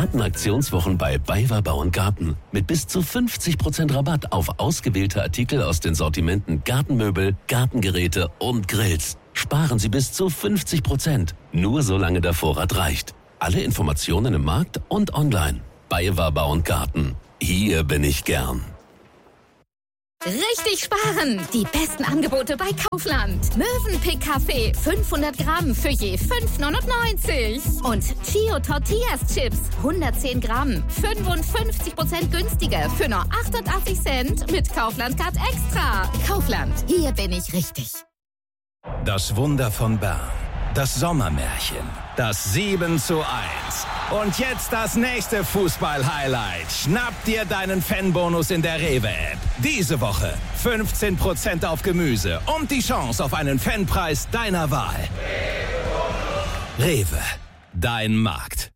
Gartenaktionswochen bei BayWa Bau & Garten. Mit bis zu 50% Rabatt auf ausgewählte Artikel aus den Sortimenten Gartenmöbel, Gartengeräte und Grills. Sparen Sie bis zu 50%. Nur solange der Vorrat reicht. Alle Informationen im Markt und online. BayWa Bau & Garten. Hier bin ich gern. Richtig sparen! Die besten Angebote bei Kaufland. Mövenpick Kaffee 500 Gramm für je 5,99. Und Chio Tortillas Chips 110 Gramm 55% günstiger für nur 88 Cent mit Kaufland Card Extra. Kaufland, hier bin ich richtig. Das Wunder von Bern. Das Sommermärchen. Das 7:1. Und jetzt das nächste Fußball-Highlight. Schnapp dir deinen Fanbonus in der Rewe-App. Diese Woche 15% auf Gemüse und die Chance auf einen Fanpreis deiner Wahl. Rewe, dein Markt.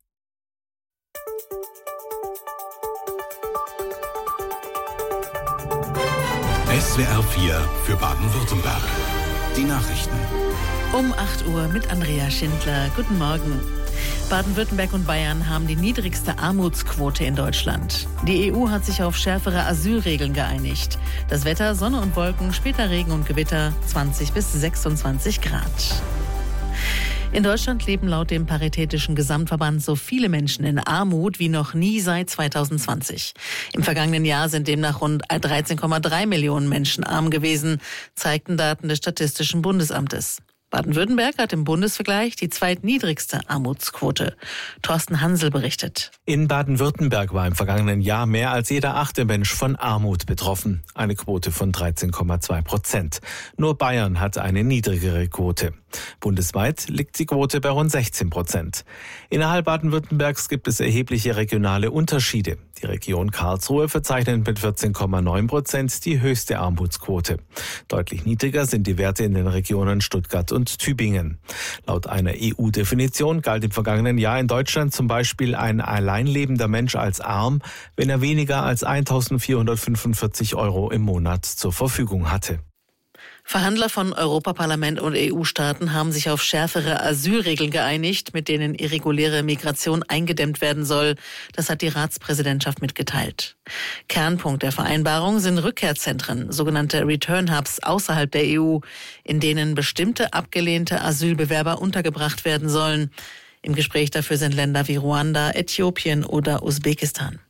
SWR 4 für Baden-Württemberg. Die Nachrichten. Um 8 Uhr mit Andrea Schindler. Guten Morgen. Baden-Württemberg und Bayern haben die niedrigste Armutsquote in Deutschland. Die EU hat sich auf schärfere Asylregeln geeinigt. Das Wetter, Sonne und Wolken, später Regen und Gewitter, 20 bis 26 Grad. In Deutschland leben laut dem Paritätischen Gesamtverband so viele Menschen in Armut wie noch nie seit 2020. Im vergangenen Jahr sind demnach rund 13,3 Millionen Menschen arm gewesen, zeigten Daten des Statistischen Bundesamtes. Baden-Württemberg hat im Bundesvergleich die zweitniedrigste Armutsquote. Thorsten Hansel berichtet. In Baden-Württemberg war im vergangenen Jahr mehr als jeder 8. Mensch von Armut betroffen. Eine Quote von 13,2%. Nur Bayern hat eine niedrigere Quote. Bundesweit liegt die Quote bei rund 16%. Innerhalb Baden-Württembergs gibt es erhebliche regionale Unterschiede. Die Region Karlsruhe verzeichnet mit 14,9% die höchste Armutsquote. Deutlich niedriger sind die Werte in den Regionen Stuttgart und Tübingen. Laut einer EU-Definition galt im vergangenen Jahr in Deutschland zum Beispiel ein alleinlebender Mensch als arm, wenn er weniger als 1.445 € im Monat zur Verfügung hatte. Verhandler von Europaparlament und EU-Staaten haben sich auf schärfere Asylregeln geeinigt, mit denen irreguläre Migration eingedämmt werden soll. Das hat die Ratspräsidentschaft mitgeteilt. Kernpunkt der Vereinbarung sind Rückkehrzentren, sogenannte Return Hubs außerhalb der EU, in denen bestimmte abgelehnte Asylbewerber untergebracht werden sollen. Im Gespräch dafür sind Länder wie Ruanda, Äthiopien oder Usbekistan.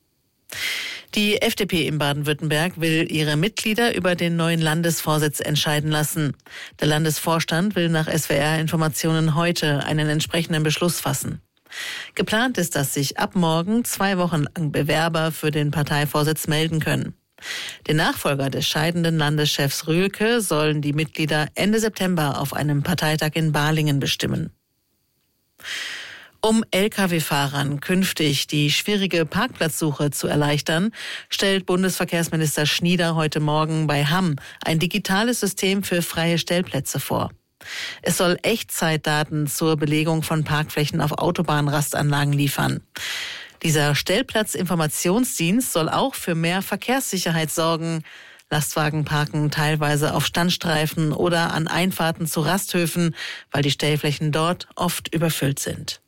Die FDP in Baden-Württemberg will ihre Mitglieder über den neuen Landesvorsitz entscheiden lassen. Der Landesvorstand will nach SWR-Informationen heute einen entsprechenden Beschluss fassen. Geplant ist, dass sich ab morgen 2 Wochen lang Bewerber für den Parteivorsitz melden können. Den Nachfolger des scheidenden Landeschefs Rühlke sollen die Mitglieder Ende September auf einem Parteitag in Balingen bestimmen. Um Lkw-Fahrern künftig die schwierige Parkplatzsuche zu erleichtern, stellt Bundesverkehrsminister Schnieder heute Morgen bei Hamm ein digitales System für freie Stellplätze vor. Es soll Echtzeitdaten zur Belegung von Parkflächen auf Autobahnrastanlagen liefern. Dieser Stellplatzinformationsdienst soll auch für mehr Verkehrssicherheit sorgen. Lastwagen parken teilweise auf Standstreifen oder an Einfahrten zu Rasthöfen, weil die Stellflächen dort oft überfüllt sind.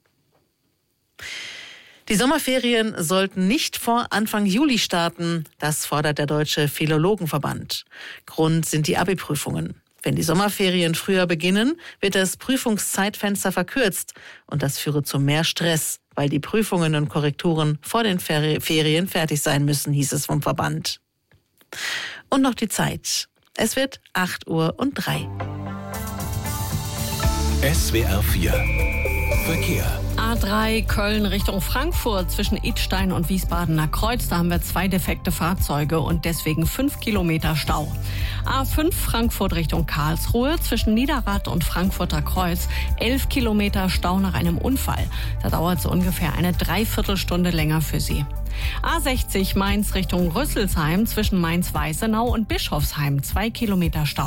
Die Sommerferien sollten nicht vor Anfang Juli starten. Das fordert der Deutsche Philologenverband. Grund sind die Abi-Prüfungen. Wenn die Sommerferien früher beginnen, wird das Prüfungszeitfenster verkürzt. Und das führe zu mehr Stress, weil die Prüfungen und Korrekturen vor den Ferien fertig sein müssen, hieß es vom Verband. Und noch die Zeit. Es wird 8:03 Uhr. SWR 4 Verkehr. A3 Köln Richtung Frankfurt zwischen Idstein und Wiesbadener Kreuz. Da haben wir 2 defekte Fahrzeuge und deswegen 5 Kilometer Stau. A5 Frankfurt Richtung Karlsruhe zwischen Niederrad und Frankfurter Kreuz. 11 Kilometer Stau nach einem Unfall. Da dauert es ungefähr eine Dreiviertelstunde länger für Sie. A60 Mainz Richtung Rüsselsheim zwischen Mainz-Weißenau und Bischofsheim. 2 Kilometer Stau.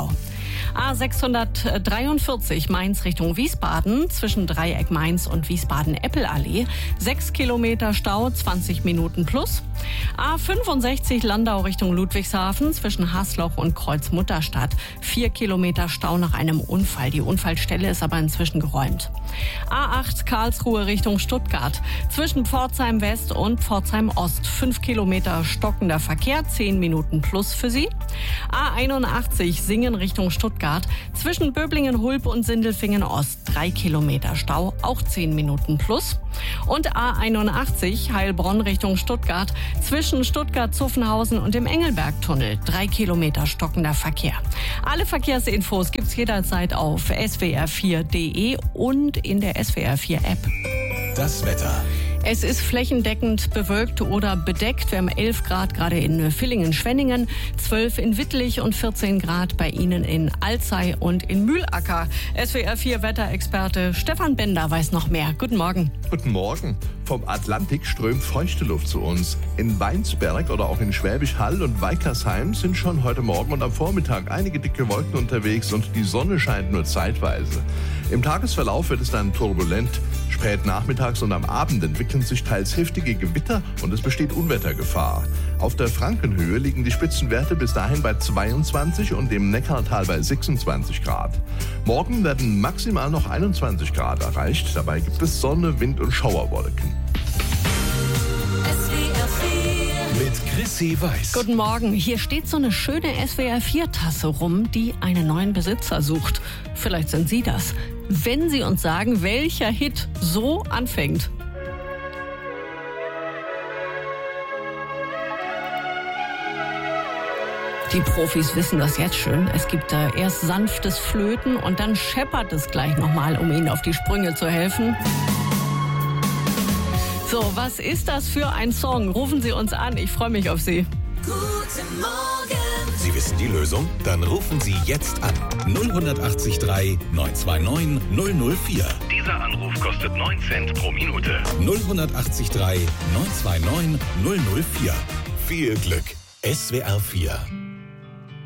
A643 Mainz Richtung Wiesbaden zwischen Dreieck Mainz und Wiesbaden-Eppelallee. 6 Kilometer Stau, 20 Minuten plus. A65 Landau Richtung Ludwigshafen zwischen Hasloch und Kreuz-Mutterstadt. 4 Kilometer Stau nach einem Unfall. Die Unfallstelle ist aber inzwischen geräumt. A8 Karlsruhe Richtung Stuttgart zwischen Pforzheim West und Pforzheim Ost. 5 Kilometer stockender Verkehr, 10 Minuten plus für Sie. A81 Singen Richtung Stuttgart zwischen Böblingen-Hulb und Sindelfingen Ost. 3 Kilometer Stau, auch 10 Minuten plus. Und A81 Heilbronn Richtung Stuttgart zwischen Stuttgart-Zuffenhausen und dem Engelbergtunnel. 3 Kilometer stockender Verkehr. Alle Verkehrsinfos gibt's jederzeit auf swr4.de und in der SWR4-App. Das Wetter. Es ist flächendeckend bewölkt oder bedeckt. Wir haben 11 Grad gerade in Villingen-Schwenningen, 12 in Wittlich und 14 Grad bei Ihnen in Alzey und in Mühlacker. SWR4-Wetterexperte Stefan Bender weiß noch mehr. Guten Morgen. Guten Morgen. Vom Atlantik strömt feuchte Luft zu uns. In Weinsberg oder auch in Schwäbisch Hall und Weikersheim sind schon heute Morgen und am Vormittag einige dicke Wolken unterwegs und die Sonne scheint nur zeitweise. Im Tagesverlauf wird es dann turbulent. Spät nachmittags und am Abend entwickeln sich teils heftige Gewitter und es besteht Unwettergefahr. Auf der Frankenhöhe liegen die Spitzenwerte bis dahin bei 22 und im Neckartal bei 26 Grad. Morgen werden maximal noch 21 Grad erreicht. Dabei gibt es Sonne, Wind und Schauerwolken. Mit Chrissy Weiß. Guten Morgen. Hier steht so eine schöne SWR4-Tasse rum, die einen neuen Besitzer sucht. Vielleicht sind Sie das. Wenn Sie uns sagen, welcher Hit so anfängt. Die Profis wissen das jetzt schon. Es gibt erst sanftes Flöten und dann scheppert es gleich nochmal, um Ihnen auf die Sprünge zu helfen. So, was ist das für ein Song? Rufen Sie uns an, ich freue mich auf Sie. Guten Morgen. Sie wissen die Lösung? Dann rufen Sie jetzt an. 08039 929 004. Dieser Anruf kostet 9 Cent pro Minute. 08039 929 004. Viel Glück. SWR 4